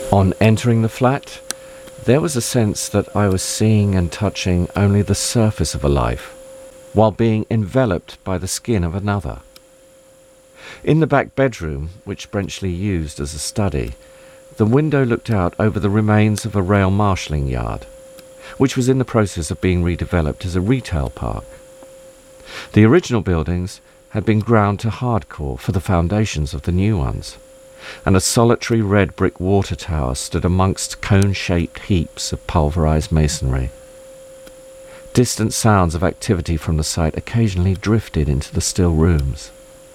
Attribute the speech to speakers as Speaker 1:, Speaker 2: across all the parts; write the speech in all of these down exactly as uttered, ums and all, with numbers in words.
Speaker 1: On entering the flat, there was a sense that I was seeing and touching only the surface of a life, while being enveloped by the skin of another. In the back bedroom, which Brenchley used as a study, the window looked out over the remains of a rail marshalling yard, which was in the process of being redeveloped as a retail park. The original buildings had been ground to hardcore for the foundations of the new ones, and a solitary red brick water tower stood amongst cone-shaped heaps of pulverized masonry. Distant sounds of activity from the site occasionally drifted into the still rooms.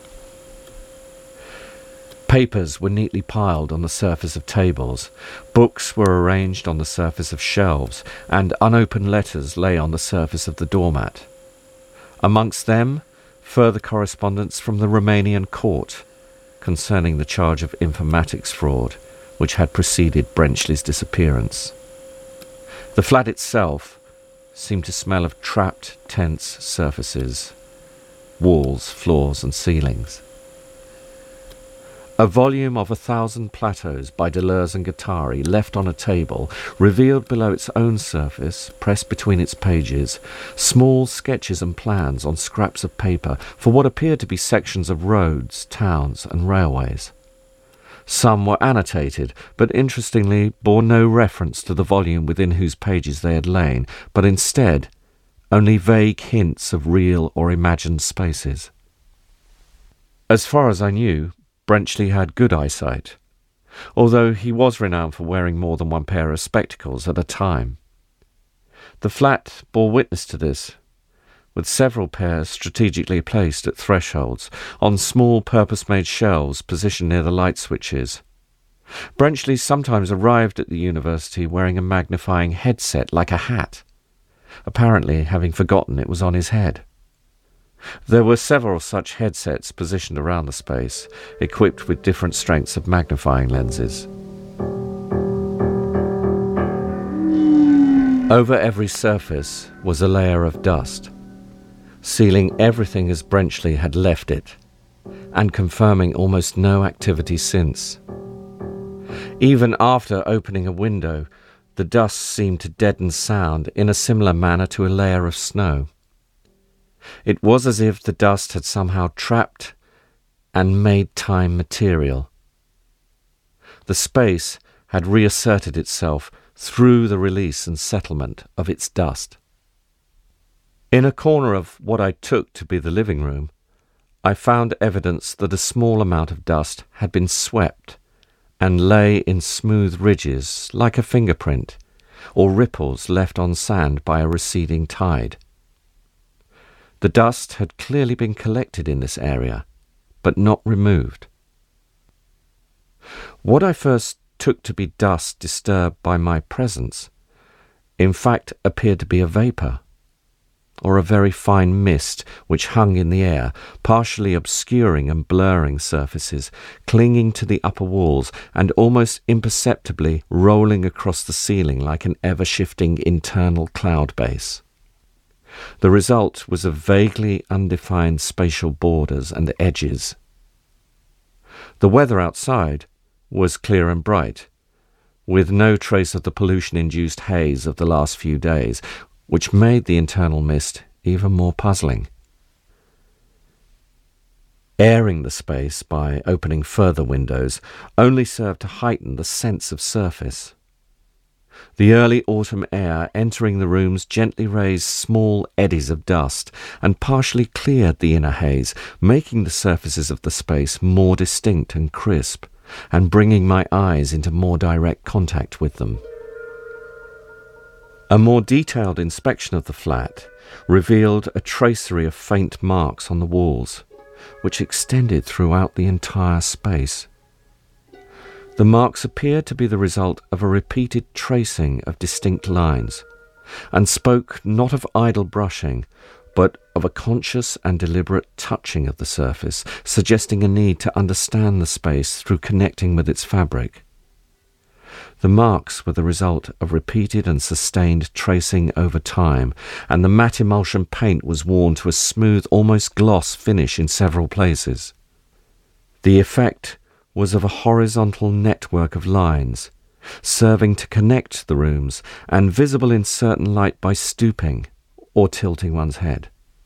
Speaker 1: Papers were neatly piled on the surface of tables, books were arranged on the surface of shelves, and unopened letters lay on the surface of the doormat. Amongst them, further correspondence from the Romanian court concerning the charge of informatics fraud, which had preceded Brenchley's disappearance. The flat itself seemed to smell of trapped, tense surfaces, walls, floors, and ceilings. A volume of A Thousand Plateaus by Deleuze and Guattari, left on a table, revealed below its own surface, pressed between its pages, small sketches and plans on scraps of paper for what appeared to be sections of roads, towns, and railways. Some were annotated, but interestingly bore no reference to the volume within whose pages they had lain, but instead only vague hints of real or imagined spaces. As far as I knew, Brenchley had good eyesight, although he was renowned for wearing more than one pair of spectacles at a time. The flat bore witness to this, with several pairs strategically placed at thresholds, on small purpose-made shelves positioned near the light switches. Brenchley sometimes arrived at the university wearing a magnifying headset like a hat, apparently having forgotten it was on his head. There were several such headsets positioned around the space, equipped with different strengths of magnifying lenses. Over every surface was a layer of dust, sealing everything as Brenchley had left it, and confirming almost no activity since. Even after opening a window, the dust seemed to deaden sound in a similar manner to a layer of snow. It was as if the dust had somehow trapped and made time material. The space had reasserted itself through the release and settlement of its dust. In a corner of what I took to be the living room, I found evidence that a small amount of dust had been swept and lay in smooth ridges like a fingerprint or ripples left on sand by a receding tide. The dust had clearly been collected in this area, but not removed. What I first took to be dust disturbed by my presence, in fact appeared to be a vapour, or a very fine mist which hung in the air, partially obscuring and blurring surfaces, clinging to the upper walls, and almost imperceptibly rolling across the ceiling like an ever-shifting internal cloud base. The result was of vaguely undefined spatial borders and edges. The weather outside was clear and bright, with no trace of the pollution-induced haze of the last few days, which made the internal mist even more puzzling. Airing the space by opening further windows only served to heighten the sense of surface. The early autumn air entering the rooms gently raised small eddies of dust and partially cleared the inner haze, making the surfaces of the space more distinct and crisp, and bringing my eyes into more direct contact with them. A more detailed inspection of the flat revealed a tracery of faint marks on the walls, which extended throughout the entire space. The marks appeared to be the result of a repeated tracing of distinct lines, and spoke not of idle brushing, but of a conscious and deliberate touching of the surface, suggesting a need to understand the space through connecting with its fabric. The marks were the result of repeated and sustained tracing over time, and the matte emulsion paint was worn to a smooth, almost gloss finish in several places. The effect was of a horizontal network of lines, serving to connect the rooms and visible in certain light by stooping or tilting one's head.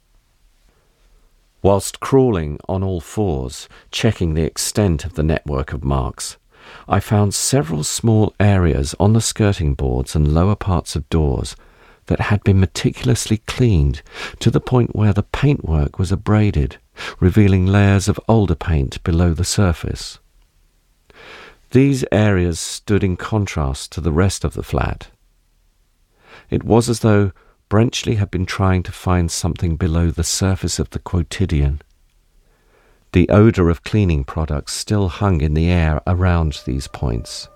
Speaker 1: Whilst crawling on all fours, checking the extent of the network of marks, I found several small areas on the skirting boards and lower parts of doors that had been meticulously cleaned to the point where the paintwork was abraded, revealing layers of older paint below the surface. These areas stood in contrast to the rest of the flat. It was as though Brenchley had been trying to find something below the surface of the quotidian. The odour of cleaning products still hung in the air around these points.